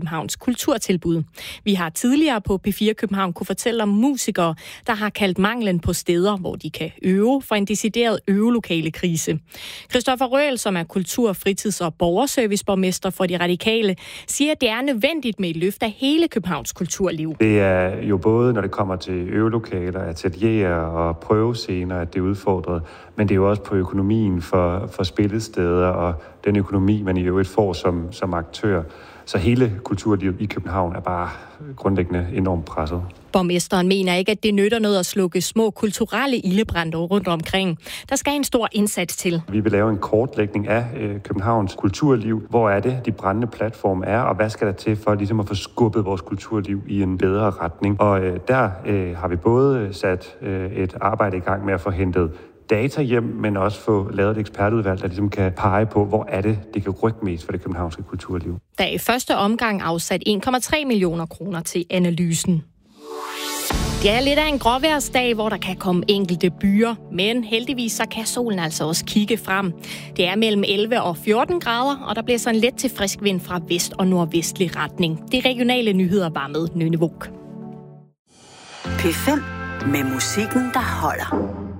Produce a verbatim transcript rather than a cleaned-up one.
Københavns kulturtilbud. Vi har tidligere på P fire København kunne fortælle om musikere, der har kaldt manglen på steder, hvor de kan øve, for en decideret øvelokale-krise. Christoffer Røhl, som er kultur-, fritids- og borgerserviceborgmester for De Radikale, siger, at det er nødvendigt med et løft af hele Københavns kulturliv. Det er jo både, når det kommer til øvelokaler, atelierer og prøvescener, at det er udfordret, men det er jo også på økonomien for, for spillesteder og den økonomi, man i øvrigt får som, som aktør. Så hele kulturlivet i København er bare grundlæggende enormt presset. Borgmesteren mener ikke, at det nytter noget at slukke små kulturelle ildebrande rundt omkring. Der skal en stor indsats til. Vi vil lave en kortlægning af øh, Københavns kulturliv. Hvor er det, de brændende platforme er, og hvad skal der til for ligesom at få skubbet vores kulturliv i en bedre retning? Og øh, der øh, har vi både sat øh, et arbejde i gang med at få hentet data hjem, men også få lavet et ekspertudvalg, der ligesom kan pege på, hvor er det, det kan rykke mest for det københavnske kulturliv. Der er i første omgang afsat en komma tre millioner kroner til analysen. Det er lidt af en gråvejrsdag, hvor der kan komme enkelte byer, men heldigvis så kan solen altså også kigge frem. Det er mellem elleve og fjorten grader, og der bliver sådan let til frisk vind fra vest- og nordvestlig retning. De regionale nyheder var med Nynne Vuk. P fem med musikken, der holder.